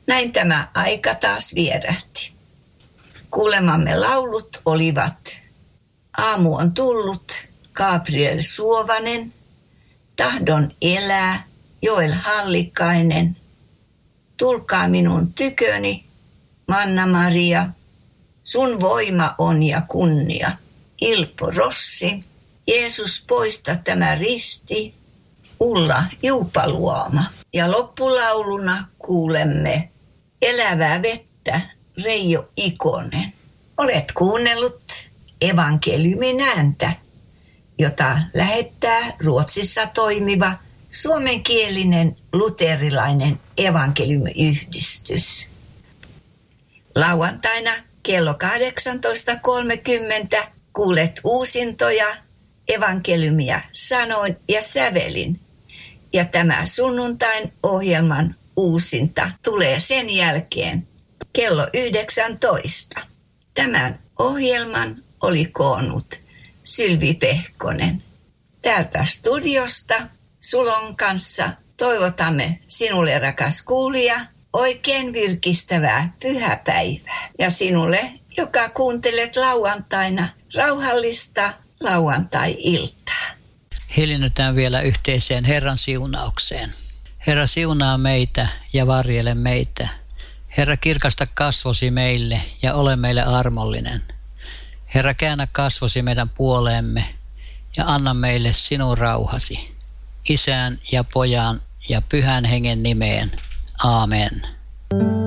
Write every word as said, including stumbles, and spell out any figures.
Näin tämä aika taas vierähti. Kuulemamme laulut olivat Aamu on tullut, Gabriel Suovanen, Tahdon elää, Joel Hallikainen, Tulkaa minun tyköni, Manna-Maria, Sun voima on ja kunnia, Ilpo Rossi, Jeesus poista tämä risti, Ulla Juupaluoma. Ja loppulauluna kuulemme Elävää vettä, Reijo Ikonen. Olet kuunnellut evankeliumin ääntä, jota lähettää Ruotsissa toimiva suomenkielinen luterilainen evankeliumiyhdistys. Lauantaina kello kahdeksantoista kolmekymmentä kuulet uusintoja evankeliumia sanoin ja sävelin. Ja tämä sunnuntain ohjelman uusinta tulee sen jälkeen kello yhdeksäntoista. Tämän ohjelman oli koonnut Sylvi Pehkonen. Täältä studiosta Sulon kanssa toivotamme sinulle, rakas kuulija, oikein virkistävää pyhäpäivää. Ja sinulle, joka kuuntelet lauantaina, rauhallista lauantai-iltaa. Hiljennytään vielä yhteiseen Herran siunaukseen. Herra, siunaa meitä ja varjele meitä. Herra, kirkasta kasvosi meille ja ole meille armollinen. Herra, käännä kasvosi meidän puoleemme ja anna meille sinun rauhasi. Isän ja Pojan ja Pyhän Hengen nimeen. Aamen.